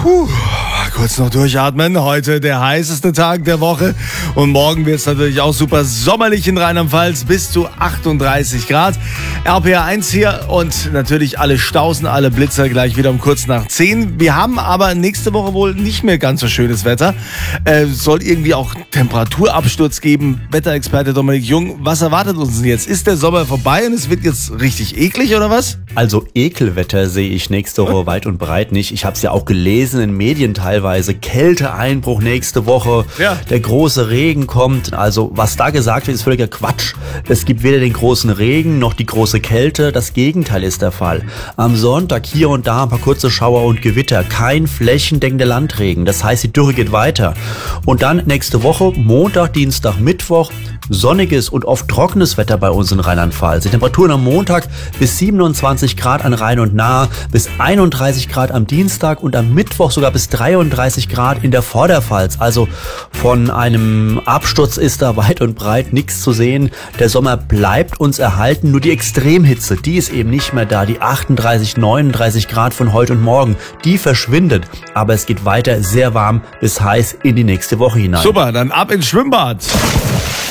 Kurz noch durchatmen. Heute der heißeste Tag der Woche. Und morgen wird es natürlich auch super sommerlich in Rheinland-Pfalz. Bis zu 38 Grad. RPR1 hier und natürlich alle Stausen, alle Blitzer gleich wieder um kurz nach 10. Wir haben aber nächste Woche wohl nicht mehr ganz so schönes Wetter. Soll irgendwie auch Temperaturabsturz geben. Wetterexperte Dominik Jung, was erwartet uns denn jetzt? Ist der Sommer vorbei und es wird jetzt richtig eklig oder was? Also Ekelwetter sehe ich nächste Woche weit und breit nicht. Ich habe es ja auch gelesen in Medien teilweise. Kälteeinbruch nächste Woche. Ja. Der große Regen kommt. Also was da gesagt wird, ist völliger Quatsch. Es gibt weder den großen Regen noch die große Kälte. Das Gegenteil ist der Fall. Am Sonntag hier und da ein paar kurze Schauer und Gewitter. Kein flächendeckender Landregen. Das heißt, die Dürre geht weiter. Und dann nächste Woche, Montag, Dienstag, Mittwoch, sonniges und oft trockenes Wetter bei uns in Rheinland-Pfalz. Die Temperaturen am Montag bis 27 Grad an Rhein und Nahe, bis 31 Grad am Dienstag und am Mittwoch sogar bis 33 Grad in der Vorderpfalz. Also von einem Absturz ist da weit und breit nichts zu sehen. Der Sommer bleibt uns erhalten, nur die Extremhitze, die ist eben nicht mehr da. Die 38, 39 Grad von heute und morgen, die verschwindet. Aber es geht weiter sehr warm bis heiß in die nächste Woche hinein. Super, dann ab ins Schwimmbad.